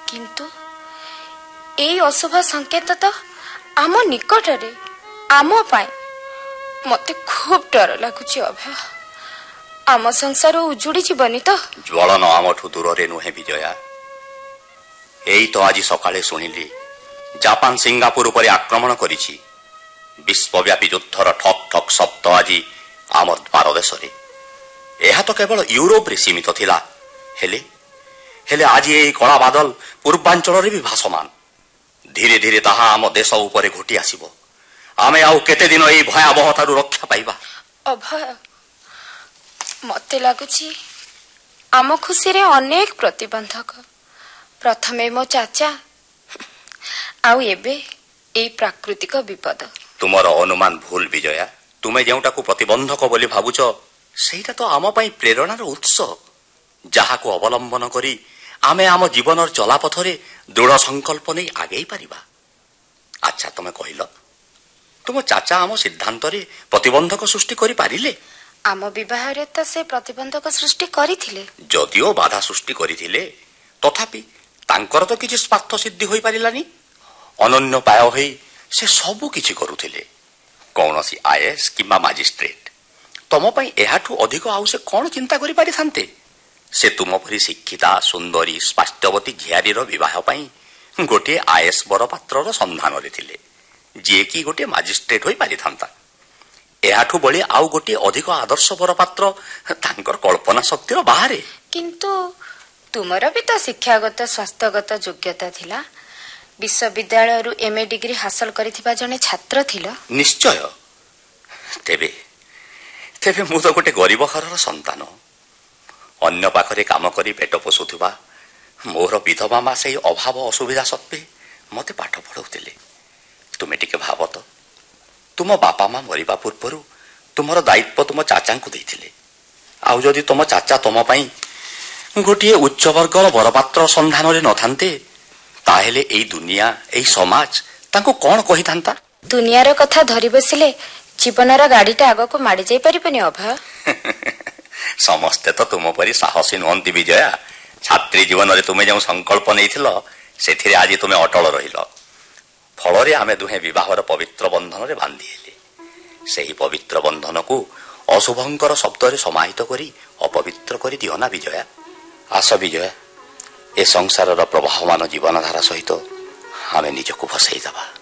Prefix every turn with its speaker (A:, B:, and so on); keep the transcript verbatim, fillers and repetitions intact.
A: किंतु एई अशुभ संकेत तो आम निकटरे आम पाए मते खूब डर लगुची अभय। आम संसार उजुड़ी जीवनी तो
B: ज्वलन आमठू दूर नुहे विजया। एई तो आज सकाळे सुनिली जापान सिंगापुर पर आक्रमण करिछि। विश्वव्यापी युद्धर ठक ठक शब्द आज आम भारत देश रे। यह तो केवल यूरोप रे सीमित थिला। हेले हेले आज एई कला बादल पूर्वांचल रे भी भासमान। धीरे धीरे ताहा आम देश उपरे घोटी आसीबो। आमे आउ केते दिन एई भयावहतारु रक्षा पाइबा।
A: अभय मते लागुछि आम खुशी रे अनेक प्रतिबंधक। प्रथमे मो चाचा आउ एबे एई प्राकृतिक विपद।
B: तुमर अनुमान भूल विजया। तुमे जेउटा को प्रतिबंधक बोली भाबुछ सेटा तो आम पई प्रेरणार उत्स। जहाको अवलंबन करी आमे आम जीवनर चलापथरे दृढ़ संकल्प नहीं आगे पारिबा। अच्छा तुमे कहिलो तुम चाचा आम सिद्धांत रे प्रतिबंधक सृष्टि करि पारिले?
A: आम विवाह रे तो से प्रतिबंधक सृष्टि करिथिले।
B: जदिओ बाधा सृष्टि करिथिले तथापि तांकर तो किछि स्वार्थ सिद्धि होई पारिलानी। अनन्य पाय होई से सबु किछि करुथिले। कौनसी आईएएस किंबा मजिस्ट्रेट तुम पई एहाठू अधिक आउ से कोन चिंता करि पारि थांते? से तुम परी शिक्षिता सुंदरी स्वास्थ्यवती झियारीर विवाह पई गोटे आईएएस बर पात्रर संधान रे थिले जे कि गोटे मजिस्ट्रेट होई पारि थांता। एहाठू बळे आउ गोटे अधिक आदर्श बर पात्र तांकर कल्पना शक्तिर बाहरे।
A: किंतु तुमर भी तो शिक्षागत स्वास्थ्यगत योग्यता थिला। विश्वविद्यालय रु एमए डिग्री हासिल करिथिबा जने छात्र थिलो।
B: निश्चय। तेबे तेबे मु तो गोटे गरीब घरर संतान। अन्य पाखरे काम करी पेट पोषुथिबा मोर विधवा मा सेई अभाव असुविधा सत्वे मते पाठ पढौतिले। तुमे टिके भाब तो तुम बापा मा मरिबा पूर्वरु तुमर दायित्व तुम चाचा को देथिले। आउ जदि तुम चाचा तुम पई गोटे उच्च वर्गर बरपात्र संधान रे नथांते ताहेले एई दुनिया एई समाज तांको कोन कहि थांता?
A: दुनियार कथा धरि बसिले जीवनर गाडीटा आगो को माडी जाई परिबनी अभय।
B: समस्ते तो तुम परी साहसी नहंती विजया। छात्री जीवन रे तुमे जो संकल्प नैथिलो सेथिरे आज तुमे अटल रहिलो। फलरे आमे दुहे विवाहर पवित्र बंधन रे बांधी हेले। सेही पवित्र बंधन को अशुभंकर शब्द रे समाहित करी अपवित्र करी दियो ना विजया। आस विजया ए संसारर प्रवाहमान जीवन धारा सहित आमे निजको फसई दबा।